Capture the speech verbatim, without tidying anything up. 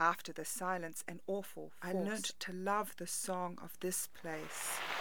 After the silence and awful force, I learnt to love the song of this place.